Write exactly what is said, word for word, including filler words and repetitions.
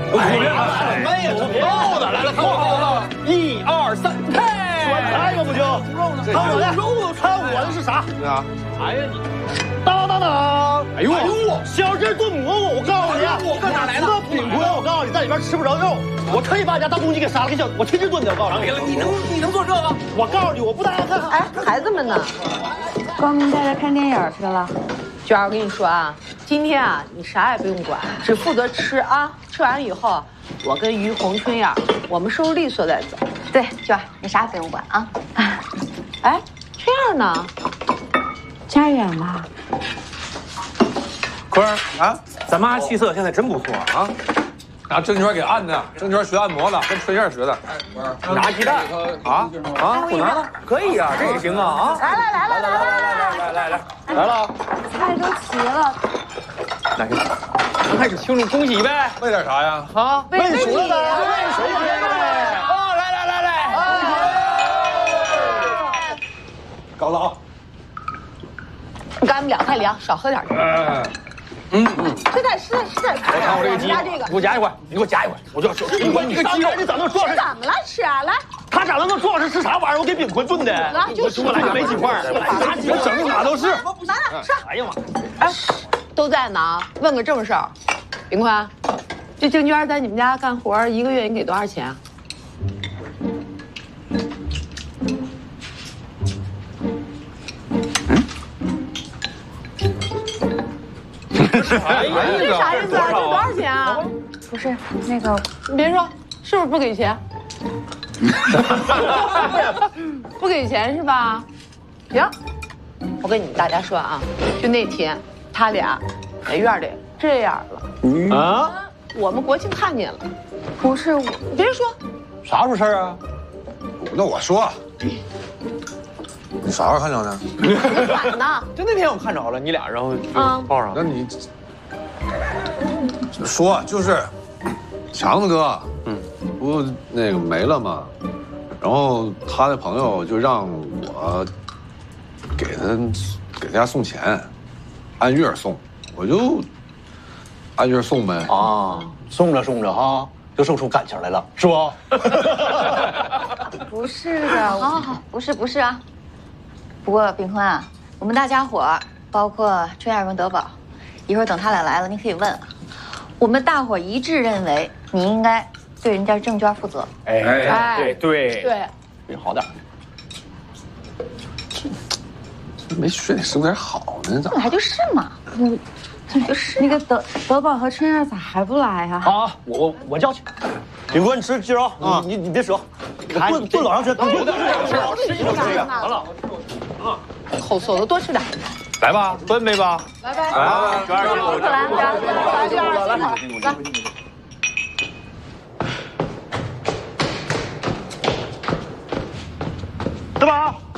哎呀，这够的，来来，看我，一二三，嘿， 来一个不行，看我的，看我的是啥？ 啊， 哎呀你，当当当！ 哎呦哎呦， 小鸡炖蘑菇，我告诉你， 这哪来的？ 这饼坤，我告诉你，在里边吃不着肉，我特意把家大公鸡给杀了，给小我亲自炖的，我告诉你。 你能你能做这个？ 我告诉你，我不打看。 哎，孩子们呢？光明在这看电影去了。娟儿，我跟你说啊，今天啊，你啥也不用管，只负责吃啊。吃完以后，我跟于红、春燕，我们收拾利索再走。 对，娟儿，你啥也不用管啊。 哎，春燕呢？家远了。 坤儿啊，咱妈气色现在真不错啊！ 拿郑娟给按的，郑娟学按摩的，跟春燕学的。 拿鸡蛋啊啊！不拿了，可以呀，这也行啊啊！ 来来来来来来来来来来来了， 菜都齐了。 来，刚开始庆祝恭喜呗， 喂点啥呀？ 啊， 喂喂你， 喂谁呀？ 啊，来来来来， 高老， 你干们两菜凉，少喝点。 哎， 嗯嗯， 吃点吃点吃点。 我看我这个鸡， 加这个， 给我夹一块，你给我夹一块，我就要吃。 你管你个鸡肉，你长那壮实， 怎么了？吃啊，来。 他长那么壮实，吃啥玩意儿？我给饼坤炖的。 来，就我来就没几块，我整的哪都是。 拿点吃。 哎呀妈！ 哎，都在呢。问个正事儿，炳坤，这静娟在你们家干活，一个月你给多少钱啊？ 哎呀， 这啥意思啊？这多少钱啊？ 不是那个， 你别说，是不是不给钱？不给钱是吧？行，我跟你们大家说啊，就那天他俩在院里这样了啊！ 我们国庆看见了， 不是我， 别说， 啥时候事儿啊？ 那我说，你啥时候看着的？ 你反呢？ 就那天我看着了，你俩然后就嗯抱上了。 那你说就是强子哥，嗯，不那个没了吗？然后他的朋友就让我给他给他家送钱，按月送，我就按月送呗。 啊，送着送着哈，就送出感情来了，是不？ 不是的，好好好，不是不是啊。不过炳坤啊，我们大家伙，包括春燕跟德宝，一会儿等他俩来了，你可以问，我们大伙一致认为你应该对人家郑娟负责。 哎哎， 对， 对， 对，好点。 没学你是不是有点好呢？咋本？来就是嘛，嗯，就是那个德德宝和春燕咋还不来呀？ 啊，我我我叫去。饼坤，你吃鸡肉啊！你你别折，炖炖老长时间，炖炖炖，吃一口吃一个，完了。 口馊的多吃点。 来吧，端杯吧。 来呗， 来，娟儿， 可来，来，第二，来，来。 德宝，